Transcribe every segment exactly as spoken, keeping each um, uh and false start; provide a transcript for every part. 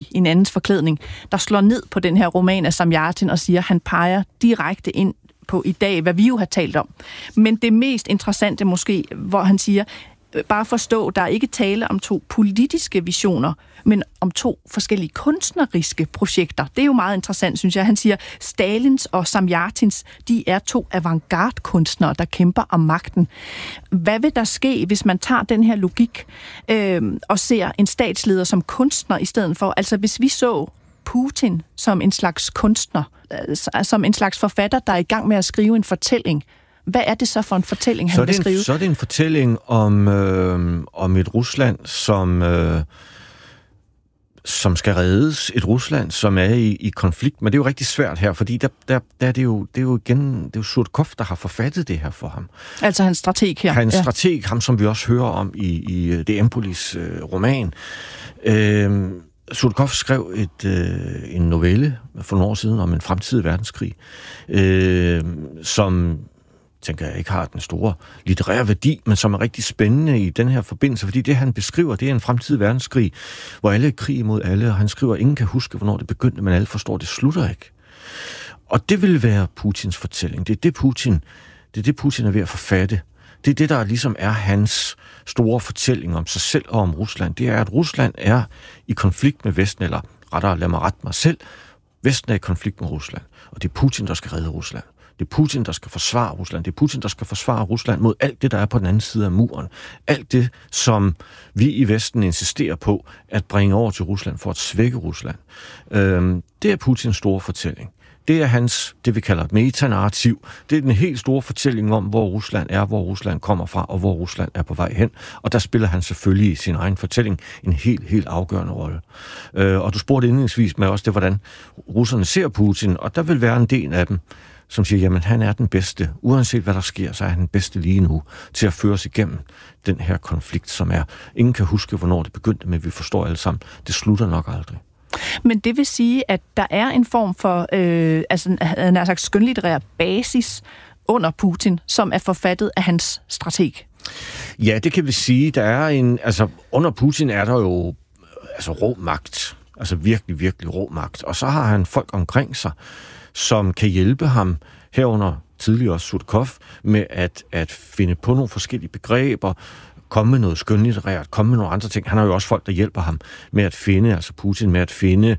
i en andens forklædning, der slår ned på den her roman af Zamjatin og siger, at han peger direkte ind på i dag, hvad vi jo har talt om. Men det mest interessante måske, hvor han siger, bare forstå, der er ikke tale om to politiske visioner, men om to forskellige kunstneriske projekter. Det er jo meget interessant, synes jeg. Han siger, Stalins og Zamjatins, de er to avantgarde-kunstnere, der kæmper om magten. Hvad vil der ske, hvis man tager den her logik øh, og ser en statsleder som kunstner i stedet for? Altså, hvis vi så Putin som en slags kunstner, øh, som en slags forfatter, der er i gang med at skrive en fortælling, hvad er det så for en fortælling, han vil skrive? Så er det en fortælling om, øh, om et Rusland, som, øh, som skal reddes. Et Rusland, som er i, i konflikt. Men det er jo rigtig svært her, fordi der, der, der er det, jo, det er jo igen det er jo Surtkov, der har forfattet det her for ham. Altså hans strateg her. Hans ja. strateg, ham som vi også hører om i, i det Empolis øh, roman. Øh, Surtkov skrev et, øh, en novelle for nogle år siden om en fremtidig verdenskrig, øh, som tænker jeg ikke har den store litterære værdi, men som er rigtig spændende i den her forbindelse, fordi det, han beskriver, det er en fremtidig verdenskrig, hvor alle er krig imod alle, og han skriver, at ingen kan huske, hvornår det begyndte, men alle forstår, at det slutter ikke. Og det vil være Putins fortælling. Det er det, Putin, det er det, Putin er ved at forfatte. Det er det, der ligesom er hans store fortælling om sig selv og om Rusland. Det er, at Rusland er i konflikt med Vesten, eller rettere, lad mig rette mig selv, Vesten er i konflikt med Rusland, og det er Putin, der skal redde Rusland. Det er Putin, der skal forsvare Rusland. Det er Putin, der skal forsvare Rusland mod alt det, der er på den anden side af muren. Alt det, som vi i Vesten insisterer på at bringe over til Rusland for at svække Rusland. Øhm, det er Putins store fortælling. Det er hans, det vi kalder et metanarrativ. Det er den helt store fortælling om, hvor Rusland er, hvor Rusland kommer fra, og hvor Rusland er på vej hen. Og der spiller han selvfølgelig i sin egen fortælling en helt, helt afgørende rolle. Øh, og du spurgte indledningsvis med også det, hvordan russerne ser Putin, og der vil være en del af dem, som siger, jamen han er den bedste, uanset hvad der sker, så er han den bedste lige nu, til at føre os igennem den her konflikt, som er, ingen kan huske, hvornår det begyndte, men vi forstår alle sammen, det slutter nok aldrig. Men det vil sige, at der er en form for, øh, altså en, en slags skønlitterær basis under Putin, som er forfattet af hans strateg. Ja, det kan vi sige. Der er en, altså under Putin er der jo altså rå magt, altså virkelig, virkelig rå magt, og så har han folk omkring sig, som kan hjælpe ham, herunder tidligere også Surtkov, med at, at finde på nogle forskellige begreber, komme med noget skønlitterært, komme med nogle andre ting. Han har jo også folk, der hjælper ham med at finde, altså Putin, med at finde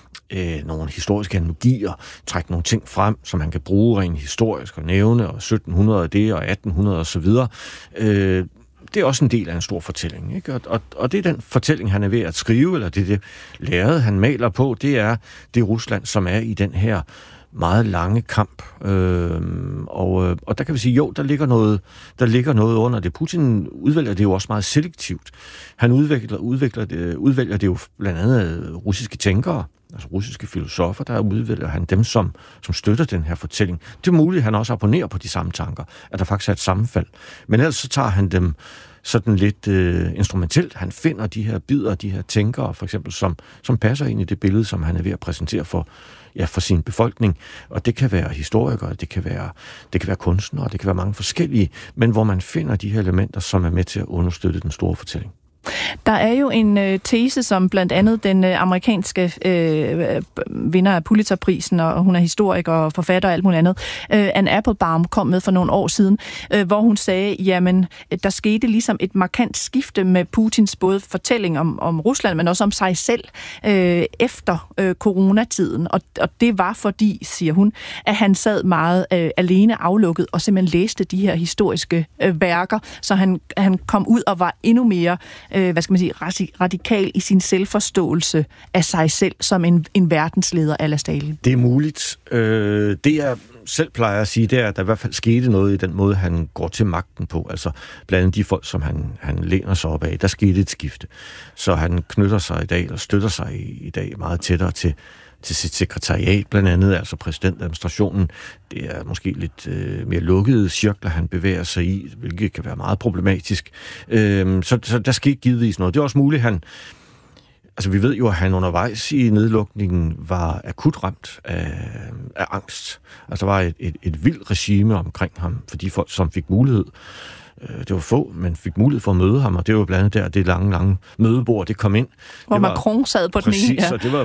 øh, nogle historiske analogier, trække nogle ting frem, som han kan bruge rent historisk og nævne, og sytten hundrede af det, og atten hundrede og så videre. Øh, det er også en del af en stor fortælling, ikke? Og, og, og det er den fortælling, han er ved at skrive, eller det er det lærrede, han maler på, det er det Rusland, som er i den her meget lange kamp. Øh, og, og der kan vi sige, jo, der ligger noget, der ligger noget under det. Putin udvælger det jo også meget selektivt. Han udvikler, udvikler det, udvælger det jo blandt andet russiske tænkere, altså russiske filosofer, der udvælger han dem, som, som støtter den her fortælling. Det er muligt, at han også abonnerer på de samme tanker, at der faktisk er et sammenfald. Men ellers så tager han dem sådan lidt øh, instrumentelt. Han finder de her bidder, de her tænkere, for eksempel, som, som passer ind i det billede, som han er ved at præsentere for, ja, for sin befolkning. Og det kan være historikere, det kan være, det kan være kunstnere, det kan være mange forskellige, men hvor man finder de her elementer, som er med til at understøtte den store fortælling. Der er jo en øh, tese, som blandt andet den øh, amerikanske øh, vinder af Pulitzerprisen, og hun er historiker og forfatter og alt muligt andet, øh, Anne Applebaum, kom med for nogle år siden, øh, hvor hun sagde, jamen, der skete ligesom et markant skifte med Putins både fortælling om, om Rusland, men også om sig selv øh, efter øh, coronatiden. Og, og det var fordi, siger hun, at han sad meget øh, alene aflukket og simpelthen læste de her historiske øh, værker, så han, han kom ud og var endnu mere hvad skal man sige, radikal i sin selvforståelse af sig selv som en, en verdensleder a la Stalin. Det er muligt. Øh, det jeg selv plejer at sige, det er, at der i hvert fald skete noget i den måde, han går til magten på. Altså blandt andet de folk, som han, han læner sig op af. Der skete et skifte. Så han knytter sig i dag, eller støtter sig i, i dag meget tættere til til sit sekretariat, blandt andet, altså præsidentadministrationen. Det er måske lidt øh, mere lukkede cirkler, han bevæger sig i, hvilket kan være meget problematisk. Øh, så, så der skete givetvis noget. Det er også muligt, han... Altså, vi ved jo, at han undervejs i nedlukningen var akut ramt af, af angst. Altså, der var et, et, et vildt regime omkring ham, for de folk, som fik mulighed. Det var få, men fik mulighed for at møde ham, og det var blandt andet der, det lange, lange mødebord, det kom ind. Hvor det var, Macron sad på præcis, den ene. Ja. Og det var